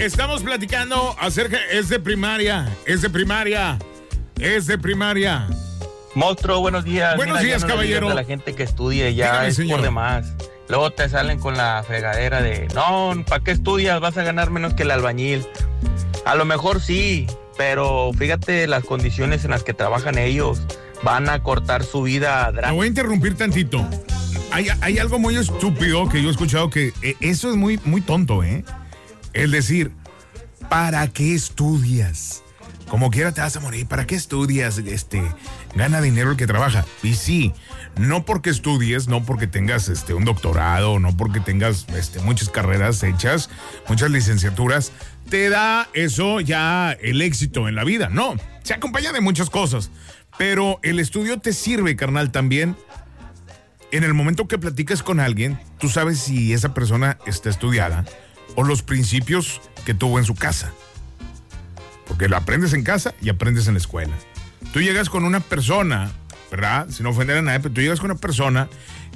Estamos platicando acerca, es de primaria. Monstruo, buenos días. Buenos días, no caballero. A la gente que estudie ya. Dígame, es señor. por demás. Luego te salen con la fregadera de, no, ¿para qué estudias? Vas a ganar menos que el albañil. A lo mejor sí, pero fíjate las condiciones en las que trabajan ellos. Van a cortar su vida. Me voy a interrumpir tantito. Hay algo muy estúpido que yo he escuchado que eso es muy, muy tonto, ¿eh? El decir, ¿para qué estudias? Como quiera te vas a morir, ¿para qué estudias? Gana dinero el que trabaja. Y sí, no porque estudies, no porque tengas un doctorado, no porque tengas muchas carreras hechas, muchas licenciaturas, te da eso ya el éxito en la vida. No, se acompaña de muchas cosas. Pero el estudio te sirve, carnal, también. En el momento que platicas con alguien, tú sabes si esa persona está estudiada o los principios que tuvo en su casa. Porque lo aprendes en casa y aprendes en la escuela. Tú llegas con una persona, ¿verdad? Sin ofender a nadie, pero tú llegas con una persona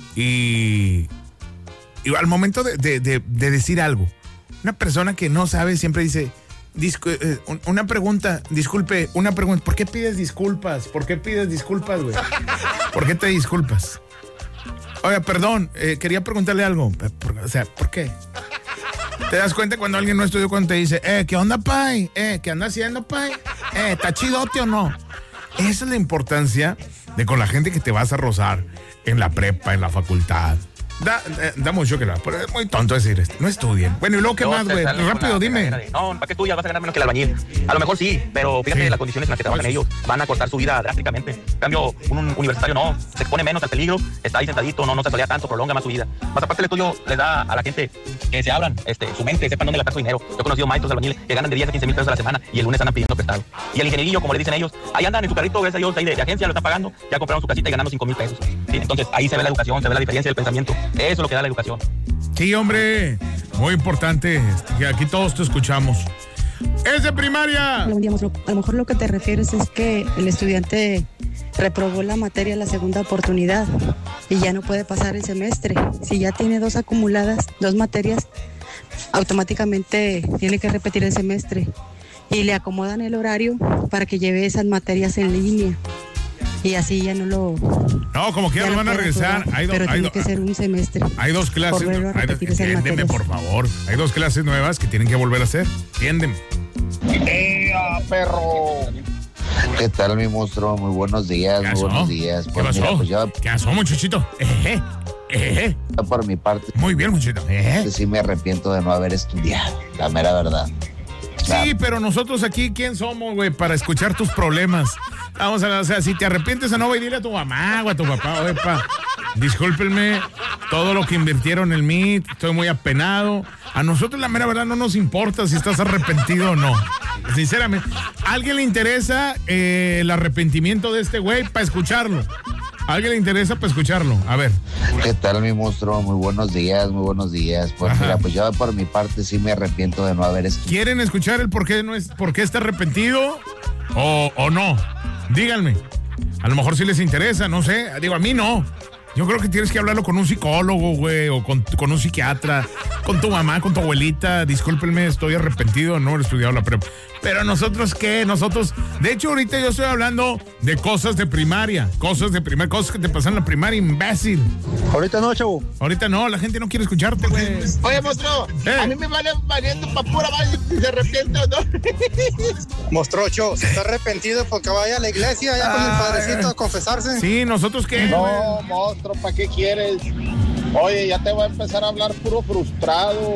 y al momento de decir algo, una persona que no sabe siempre dice, una pregunta, ¿por qué pides disculpas? ¿Por qué pides disculpas, güey? ¿Por qué te disculpas? Oiga, perdón, quería preguntarle algo. ¿Por qué? ¿Te das cuenta cuando alguien no estudió cuando te dice, ¿qué onda, pay? ¿Qué anda haciendo, pay? ¿Está chidote o no? Esa es la importancia de con la gente que te vas a rozar en la prepa, en la facultad. Da mucho que pero es muy tonto decir esto. No estudien. Bueno, y luego, ¿qué más, güey? Rápido, dime. No, ¿para qué estudias? Vas a ganar menos que el albañil. A lo mejor sí, pero fíjate las condiciones en las que trabajan ellos. Van a cortar su vida drásticamente. En cambio, un universitario no. Se expone menos al peligro. Está ahí sentadito, no se solía tanto, prolonga más su vida. Más aparte, el estudio les da a la gente que se abran su mente, sepan dónde gastar su dinero. Yo he conocido maestros albañiles que ganan de 10 a 15 mil pesos a la semana y el lunes andan pidiendo prestado. Y el ingenierillo, como le dicen ellos, ahí andan en su carrito, ves a ellos ahí de agencia, lo están pagando, ya compraron su casita y ganando 5 mil pesos. ¿Sí? Entonces, ahí se ve la educación, se ve la diferencia del pensamiento. Eso es lo que da la educación. Sí, hombre, muy importante, que aquí todos te escuchamos. ¡Es de primaria! A lo mejor lo que te refieres es que el estudiante reprobó la materia la segunda oportunidad y ya no puede pasar el semestre. Si ya tiene 2 acumuladas, 2 materias, automáticamente tiene que repetir el semestre y le acomodan el horario para que lleve esas materias en línea. Y así ya no lo... No, como que ya lo van a regresar. Pero tiene que ser un semestre. Hay 2 clases. Entiéndeme, por favor. Hay 2 clases nuevas que tienen que volver a hacer. Entiéndeme. Perro! ¿Qué tal, mi monstruo? Muy buenos días, muy buenos días. ¿Qué pasó? Mira, pues ¿Qué pasó, muchachito? Por mi parte, muy bien, muchachito. sí me arrepiento de no haber estudiado, la mera verdad. Sí, pero nosotros aquí, ¿quién somos, güey? Para escuchar tus problemas. Vamos a ver, o sea, si te arrepientes o no, güey, dile a tu mamá o a tu papá, oye, discúlpenme todo lo que invirtieron en mí, estoy muy apenado. A nosotros, la mera verdad, no nos importa si estás arrepentido o no. Sinceramente, ¿a alguien le interesa el arrepentimiento de este güey para escucharlo? ¿A alguien le interesa para escucharlo? A ver. ¿Qué tal, mi monstruo? Muy buenos días, muy buenos días. Pues Ajá. mira, pues yo por mi parte sí me arrepiento de no haber estudiado. ¿Quieren escuchar el por qué está arrepentido o no? Díganme. A lo mejor sí les interesa, no sé. Digo, a mí no. Yo creo que tienes que hablarlo con un psicólogo, güey, o con un psiquiatra, con tu mamá, con tu abuelita. Discúlpenme, estoy arrepentido de no haber estudiado la prepa. Pero nosotros, ¿qué? De hecho, ahorita yo estoy hablando de cosas de primaria, cosas que te pasan en la primaria, imbécil. Ahorita no, chavo. Ahorita no, la gente no quiere escucharte, güey. Oye, monstruo, a mí me vale valiendo pa' pura madre si se arrepiente o no. Mostrocho, se está arrepentido porque vaya a la iglesia allá con el padrecito a confesarse. Sí, ¿nosotros qué? No, monstruo, ¿para qué quieres? Oye, ya te voy a empezar a hablar puro frustrado.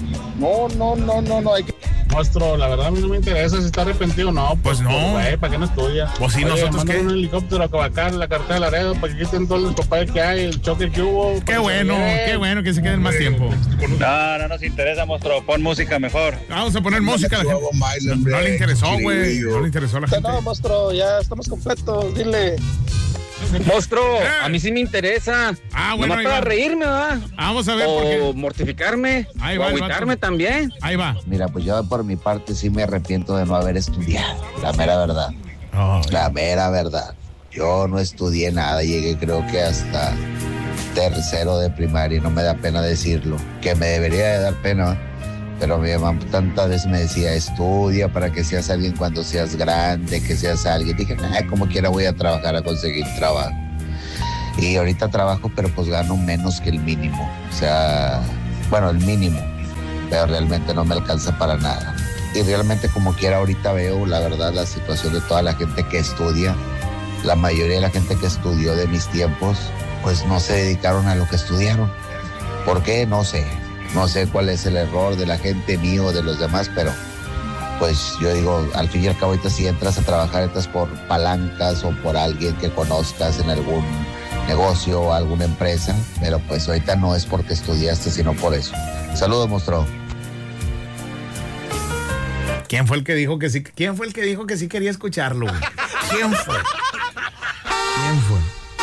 No, hay que... Monstruo, la verdad a mí no me interesa si está arrepentido o no. Pues no. Güey, ¿para qué no estudia? Pues sí, nosotros qué. Un helicóptero a Coacán, la carretera de Laredo, para que quiten todos los papás que hay, el choque que hubo. Qué bueno que se queden más tiempo. No nos interesa, monstruo. Pon música mejor. Vamos a poner música a la gente. No le interesó, güey. No le interesó a la gente. No, monstruo, ya estamos completos, dile. Monstruo, a mí sí me interesa. Bueno, nomás para reírme, ¿verdad? Vamos a ver por qué. O mortificarme. Ahí o va, agüitarme también. Ahí va. Mira, pues yo por mi parte sí me arrepiento de no haber estudiado, la mera verdad. La mera verdad. Yo no estudié nada, llegué creo que hasta tercero de primaria y no me da pena decirlo. Que me debería de dar pena, Pero mi mamá tantas veces me decía, estudia para que seas alguien cuando seas grande, que seas alguien. Dije, como quiera voy a trabajar a conseguir trabajo. Y ahorita trabajo, pero pues gano menos que el mínimo. O sea, bueno, el mínimo, pero realmente no me alcanza para nada. Y realmente como quiera ahorita veo, la verdad, la situación de toda la gente que estudia. La mayoría de la gente que estudió de mis tiempos, pues no se dedicaron a lo que estudiaron. ¿Por qué? No sé. No sé cuál es el error de la gente, mío o de los demás, pero pues yo digo, al fin y al cabo ahorita si entras a trabajar, entras por palancas o por alguien que conozcas en algún negocio o alguna empresa, pero pues ahorita no es porque estudiaste, sino por eso. Saludos, monstruo. ¿Quién fue el que dijo que sí? ¿Quién fue el que dijo que sí quería escucharlo, güey? ¿Quién fue? ¿Quién fue?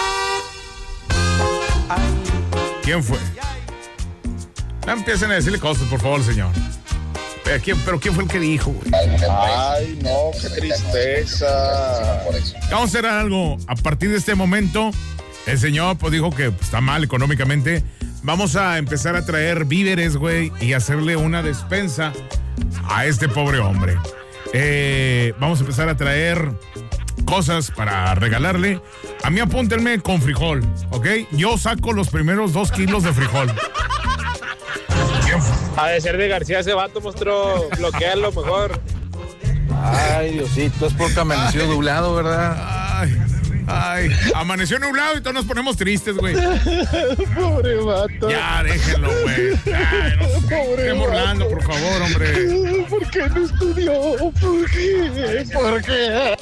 ¿Quién fue? No empiecen a decirle cosas, por favor, señor. ¿Pero quién fue el que dijo, güey? Ay, no, qué tristeza. Vamos a hacer algo. A partir de este momento, el señor pues dijo que está mal económicamente. Vamos a empezar a traer víveres, güey, y hacerle una despensa a este pobre hombre. Vamos a empezar a traer cosas para regalarle. A mí apúntenme con frijol, ¿ok? Yo saco los primeros 2 kilos de frijol. Ha de ser de García ese vato, monstruo. Bloquearlo mejor. Ay, Diosito, es porque amaneció nublado, ¿verdad? Ay, amaneció nublado y todos nos ponemos tristes, güey. Pobre vato. Ya, déjenlo, güey. No estén burlando, por favor, hombre. ¿Por qué no estudió? ¿Por qué? ¿Por qué?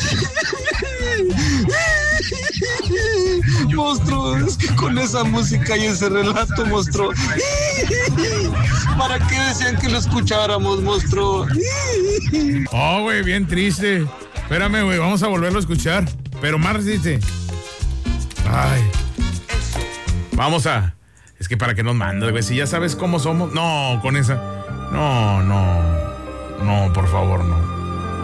Monstruo, es que con esa música y ese relato, monstruo. ¿Para qué decían que lo escucháramos, monstruo? Oh, güey, bien triste. Espérame, güey, vamos a volverlo a escuchar. Pero más dice. Ay. Vamos a. Es que para que nos mandes, güey. Si ya sabes cómo somos. No, con esa. No. No, por favor, no.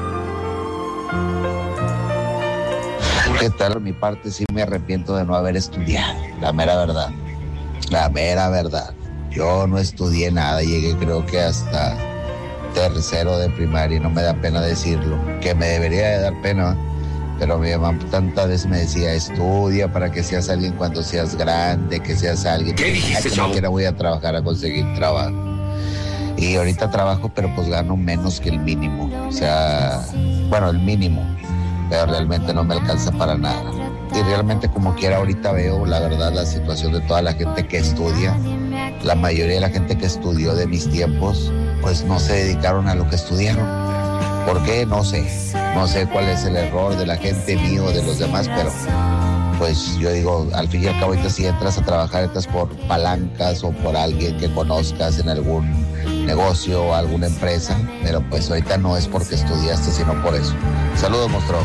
¿Qué tal? Por mi parte sí me arrepiento de no haber estudiado. La mera verdad. La mera verdad. Yo no estudié nada. Llegué creo que hasta tercero de primaria. No me da pena decirlo. Que me debería de dar pena. Pero mi mamá tantas veces me decía, estudia para que seas alguien cuando seas grande, que seas alguien. ¿Qué dijiste, como quiera voy a trabajar a conseguir trabajo. Y ahorita trabajo, pero pues gano menos que el mínimo. O sea, bueno, el mínimo. Pero realmente no me alcanza para nada. Y realmente como quiera ahorita veo, la verdad, la situación de toda la gente que estudia. La mayoría de la gente que estudió de mis tiempos, pues no se dedicaron a lo que estudiaron. ¿Por qué? No sé. No sé cuál es el error de la gente, mío o de los demás, pero pues yo digo, al fin y al cabo ahorita si entras a trabajar, entras por palancas o por alguien que conozcas en algún negocio o alguna empresa, pero pues ahorita no es porque estudiaste, sino por eso. Saludos, monstruo.